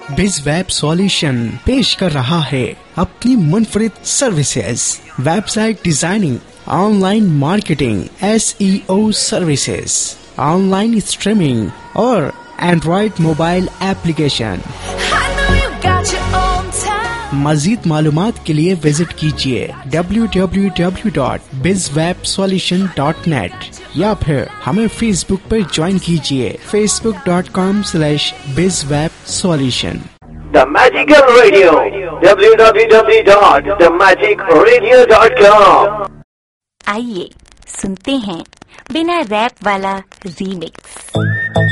बिज web solution पेश कर रहा है अपनी मुनफरिद services, website designing, online marketing, SEO services, online streaming और एंड्रॉइड मोबाइल एप्लीकेशन। मजीद मालूमात के लिए विजिट कीजिए www.bizwebsolution.net या फिर हमें फेसबुक पर ज्वाइन कीजिए facebook.com/bizwebsolution। The Magical Radio, www.themagicradio.com। आइए सुनते हैं बिना रैप वाला रीमिक्स।